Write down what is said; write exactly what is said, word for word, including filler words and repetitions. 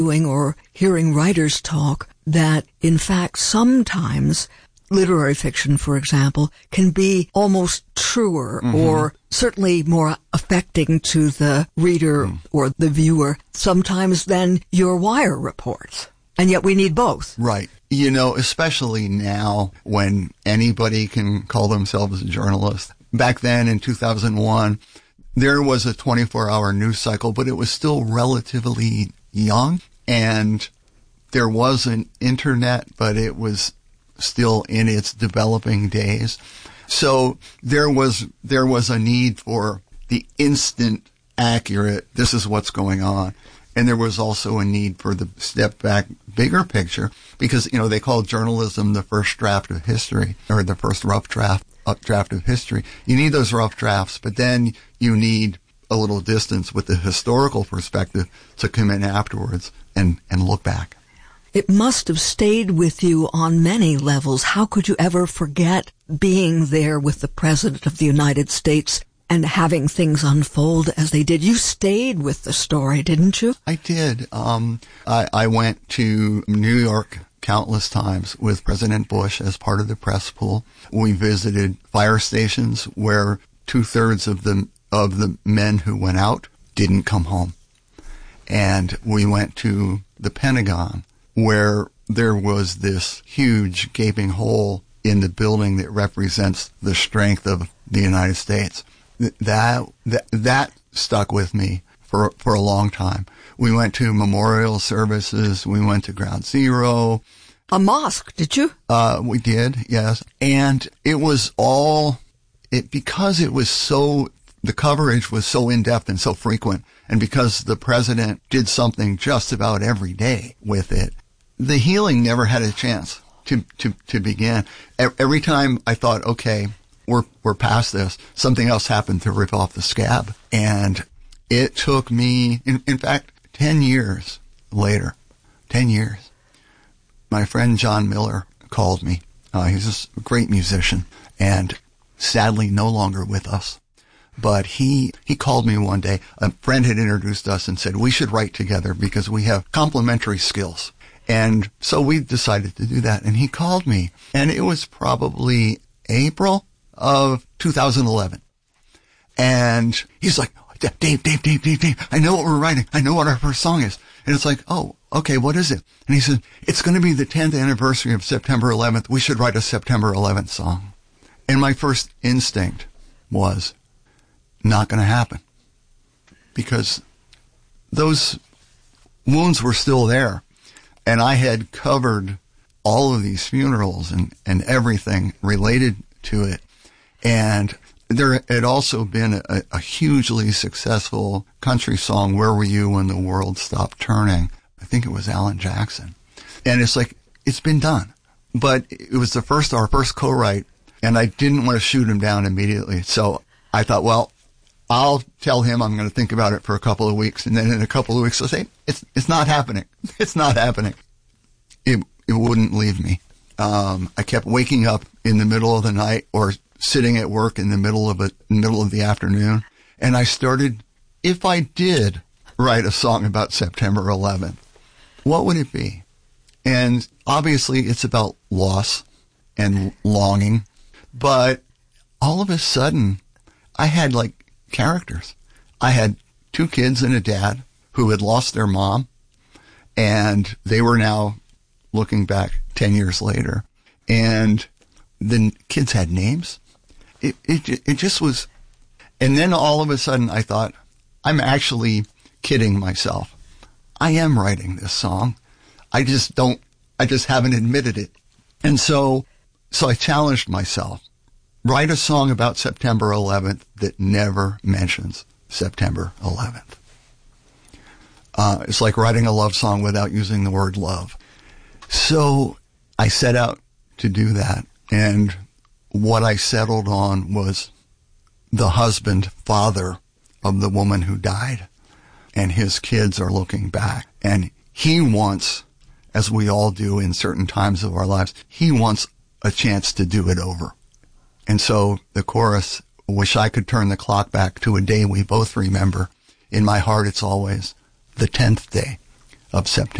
doing or hearing writers talk that, in fact, sometimes literary fiction, for example, can be almost truer mm-hmm. or certainly more affecting to the reader mm. or the viewer sometimes than your wire reports. And yet we need both. Right. You know, especially now when anybody can call themselves a journalist. Back then in two thousand one, there was a twenty-four hour news cycle, but it was still relatively young. And there was an internet, but it was still in its developing days. So there was, there was a need for the instant, accurate, this is what's going on. And there was also a need for the step back, bigger picture, because, you know, they call journalism the first draft of history, or the first rough draft, up draft of history. You need those rough drafts, but then you need a little distance with the historical perspective to come in afterwards and, and look back. It must have stayed with you on many levels. How could you ever forget being there with the President of the United States and having things unfold as they did? You stayed with the story, didn't you? I did. Um, I, I went to New York countless times with President Bush as part of the press pool. We visited fire stations where two-thirds of the, of the men who went out didn't come home. And we went to the Pentagon, where there was this huge gaping hole in the building that represents the strength of the United States. That, that, that stuck with me for, for a long time. We went to memorial services. We went to Ground Zero. A mosque, did you? Uh, we did, yes. And it was all, it, because it was so, the coverage was so in-depth and so frequent, and because the president did something just about every day with it, the healing never had a chance to, to, to begin. Every time I thought, okay, we're, we're past this, something else happened to rip off the scab. And it took me, in, in fact, ten years later, ten years, my friend John Miller called me. Uh, he's a great musician and sadly no longer with us. But he, he called me one day. A friend had introduced us and said, we should write together because we have complementary skills. And so we decided to do that. And he called me, and it was probably April of two thousand eleven. And he's like, Dave, Dave, Dave, Dave, Dave, I know what we're writing. I know what our first song is. And it's like, oh, okay, what is it? And he said, it's going to be the tenth anniversary of September eleventh. We should write a September eleventh song. And my first instinct was not going to happen, because those wounds were still there. And I had covered all of these funerals and, and everything related to it. And there had also been a, a hugely successful country song, Where Were You When the World Stopped Turning? I think it was Alan Jackson. And it's like, it's been done. But it was the first, our first co-write, and I didn't want to shoot him down immediately. So I thought, well, I'll tell him I'm going to think about it for a couple of weeks, and then in a couple of weeks I'll say, it's it's not happening. It's not happening. It it wouldn't leave me. Um, I kept waking up in the middle of the night or sitting at work in the middle of it, middle of the afternoon, and I started, if I did write a song about September eleventh, what would it be? And obviously it's about loss and longing, but all of a sudden I had like characters. I had two kids and a dad who had lost their mom, and they were now looking back ten years later, and the kids had names. It, it, it just was, and then all of a sudden I thought, I'm actually kidding myself. I am writing this song. I just don't, I just haven't admitted it. And so, so I challenged myself. Write a song about September eleventh that never mentions September eleventh. Uh, it's like writing a love song without using the word love. So I set out to do that. And what I settled on was the husband, father of the woman who died. And his kids are looking back. And he wants, as we all do in certain times of our lives, he wants a chance to do it over. And so the chorus, wish I could turn the clock back to a day we both remember. In my heart, it's always the tenth day of September.